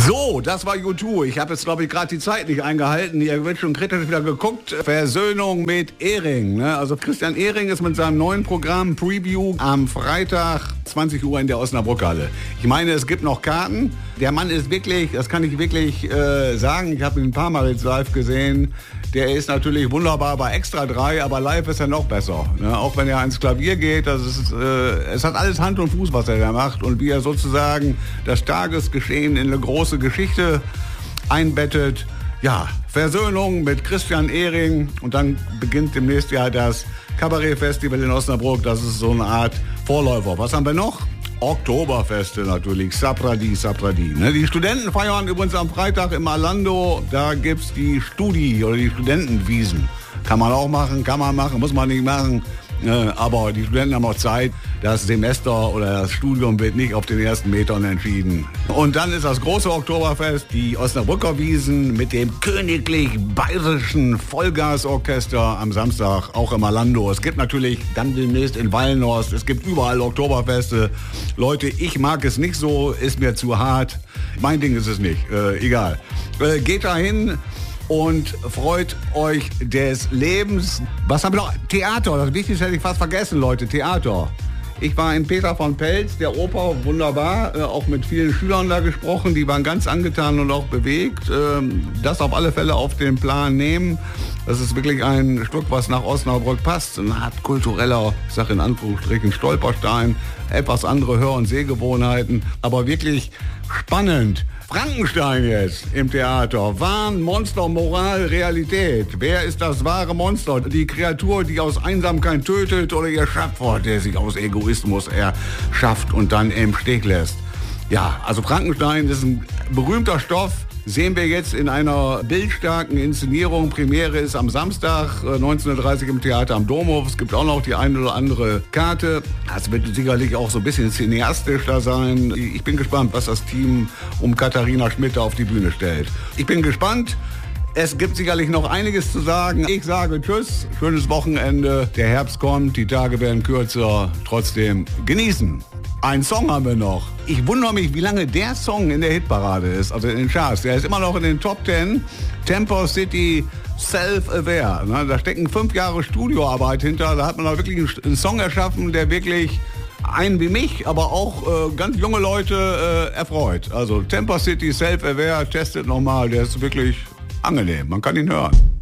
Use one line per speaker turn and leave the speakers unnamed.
So, das war U2. Ich habe jetzt, glaube ich, gerade die Zeit nicht eingehalten. Ihr wird schon kritisch wieder geguckt. Versöhnung mit Ehring. Ne? Also Christian Ehring ist mit seinem neuen Programm Preview am Freitag 20 Uhr in der Osnabrückhalle. Ich meine, es gibt noch Karten. Der Mann ist wirklich, das kann ich wirklich sagen, ich habe ihn ein paar Mal jetzt live gesehen. Der ist natürlich wunderbar bei Extra 3, aber live ist er noch besser. Ne? Auch wenn er ans Klavier geht, es hat alles Hand und Fuß, was er da macht. Und wie er sozusagen das Tagesgeschehen in eine große Geschichte einbettet. Ja, Versöhnung mit Christian Ehring. Und dann beginnt demnächst ja das Kabarettfestival in Osnabrück. Das ist so eine Art Vorläufer. Was haben wir noch? Oktoberfeste natürlich, Sapradi. Ne? Die Studenten feiern übrigens am Freitag im Alando, da gibt's die Studi- oder die Studentenwiesen. Kann man auch machen, kann man machen, muss man nicht machen. Aber die Studenten haben auch Zeit. Das Semester oder das Studium wird nicht auf den ersten Metern entschieden. Und dann ist das große Oktoberfest, die Osnabrücker Wiesen mit dem königlich bayerischen Vollgasorchester am Samstag, auch im Alando. Es gibt natürlich dann demnächst in Wallenhorst, es gibt überall Oktoberfeste. Leute, ich mag es nicht so, ist mir zu hart. Mein Ding ist es nicht, egal. Geht dahin und freut euch des Lebens. Was haben wir noch? Theater, das Wichtigste hätte ich fast vergessen, Leute, Theater. Ich war in Peter von Pelz, der Oper, wunderbar, auch mit vielen Schülern da gesprochen, die waren ganz angetan und auch bewegt. Das auf alle Fälle auf den Plan nehmen. Das ist wirklich ein Stück, was nach Osnabrück passt. Eine Art kultureller, ich sage in Anführungsstrichen, Stolperstein, etwas andere Hör- und Sehgewohnheiten, aber wirklich spannend. Frankenstein jetzt im Theater. Wahn, Monster, Moral, Realität. Wer ist das wahre Monster? Die Kreatur, die aus Einsamkeit tötet oder ihr Schöpfer, der sich aus Egoismus erschafft und dann im Stich lässt? Ja, also Frankenstein ist ein berühmter Stoff. Sehen wir jetzt in einer bildstarken Inszenierung. Premiere ist am Samstag 19:30 im Theater am Domhof. Es gibt auch noch die eine oder andere Karte. Das wird sicherlich auch so ein bisschen cineastischer sein. Ich bin gespannt, was das Team um Katharina Schmidt auf die Bühne stellt. Ich bin gespannt. Es gibt sicherlich noch einiges zu sagen. Ich sage Tschüss, schönes Wochenende. Der Herbst kommt, die Tage werden kürzer. Trotzdem genießen. Einen Song haben wir noch. Ich wundere mich, wie lange der Song in der Hitparade ist, also in den Charts. Der ist immer noch in den Top 10. Tempo City, Self-Aware. Ne? Da stecken 5 Jahre Studioarbeit hinter. Da hat man da wirklich einen Song erschaffen, der wirklich einen wie mich, aber auch ganz junge Leute erfreut. Also Tempo City, Self-Aware, testet nochmal. Der ist wirklich angenehm. Man kann ihn hören.